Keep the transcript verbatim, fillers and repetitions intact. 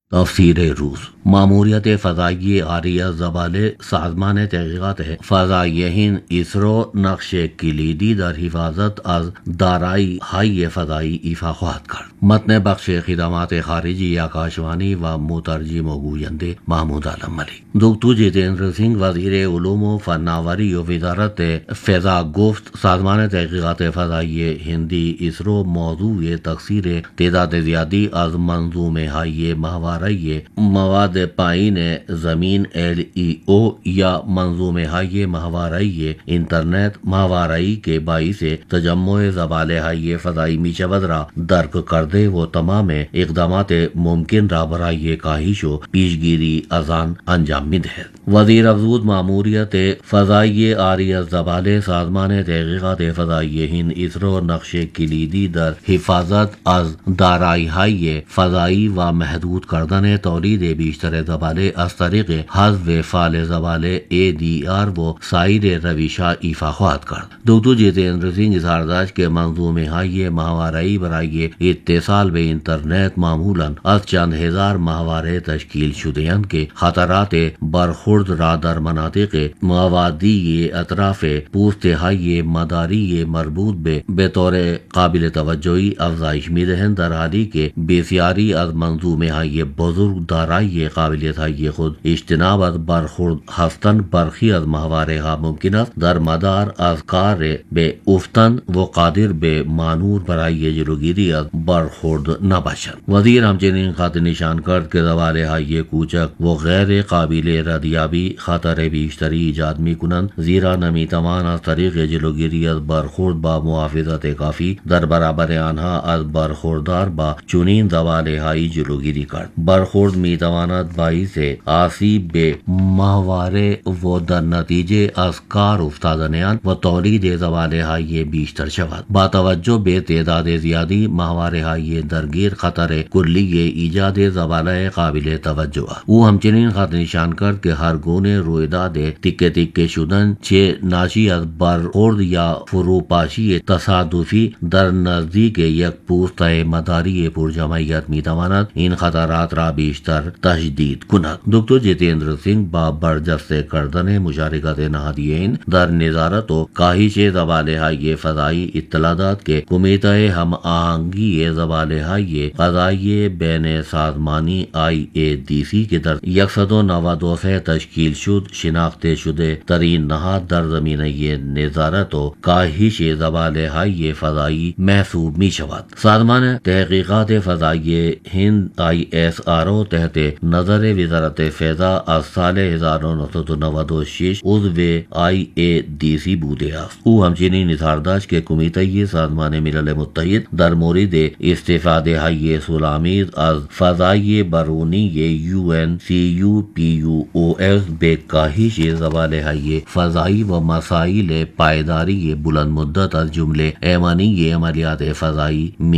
تفسیر روز ماموریت فضائی عاریہ زبال سازمان تحقیقات فضائی هند اسرو نقش کلیدی در حفاظت از دارایی های فضایی ایفا خواهد کرد. متن بخش خدمات خارجی آکاشوانی و مترجم و گوینده محمود عالم ملک. دکتر جتیندر سنگھ وزیر علوم و فناوری و وزارت فضا گفت سازمان تحقیقات فضائی هندی اسرو موضوع تکثیر تعداد زیادی از منظومه های ماهواره‌ای مواد پایین زمین ایل ای او یا منظومه های ماهواره‌ای اینترنت ماهواره‌ای کے باعث تجمع زباله های فضائی می شود را درک کرده و تمام اقدامات ممکن را برای کاهش و پیشگیری از آن انجام می دهد. وزیر افزود ماموریت فضائی عاریہ زبال سازمان تحقیقات فضائی هند اسرو نقش کلیدی در حفاظت از دارایی های فضایی و محدود کردن تولید بیشتر زباله از طریق حذف فعال زباله ای دی آر و سایر روش‌ها ایفا خواهد کرد. دکتر جتیندر سنگھ اظہار داشت که منظومه های ماهواره‌ای برای اتصال به اینترنت معمولاً از چند هزار ماهواره تشکیل شده‌اند که خطرات برخورد را در مناطق موادی اطراف پوسته های مداری مربوط به به طور قابل توجهی افزایش می‌دهند، در حالی که بسیاری از منظومه های بزرگ دارای قابلیت های خود اجتناب از برخورد هستند. برخی از ماهواره ها ممکن است در مدار از کار به افتند و قادر به مانور برای جلوگیری از برخورد نباشند. وزیر همچنین خط نشان کرد که زباله های کوچک و غیر قابل ردیابی خطر بیشتری ایجاد می کنند، زیرا نمی توان از طریق جلوگیری از برخورد با محافظت کافی در برابر آنها از برخوردار با چنین زباله های جلوگیری کرد. برخورد می تواند باعث آسیب به ماهواره و در نتیجه از کار افتادن آن و تولید زباله های بیشتر شود. با توجه به تعداد زیادی ماهواره های درگیر خطر کلی ایجاد زباله قابل توجه است. او همچنین خط نشان کرد که هر گونه رویداد تکه تکه شدن چه ناشی از برخورد یا فروپاشی تصادفی در نزدیک یک پوسته مداری پرجمعیت می تواند این خطرات را بیشتر تشدید کند. دکتر جتیندر سنگھ با برجسته کردن مشارکت نهادی هند در نظارت و کاهش زباله های فضایی اطلاع داد که کمیته هم آهنگی زباله های فضایی بین سازمانی آی ای دی سی که در صد و نود و سه تشکیل شد شناخته شده ترین نهاد در زمینه نظارت و کاهش زباله های فضایی محسوب می شود. سازمان تحقیقات فضائی ہند آئی ایس آر او تحت نظر وزارت فضا از سال هزار و نهصد و نود و شش عضو آئی ای دی سی بوده است. او همچنین اظهار داشت که کمیته سازمان ملل متحد در مورد استفاده های صلح‌آمیز از فضای برونی you N C U P U O S به کاهش زباله های فضایی و مسائل پایداری بلند مدت از جمله ایمنی عملیات فضایی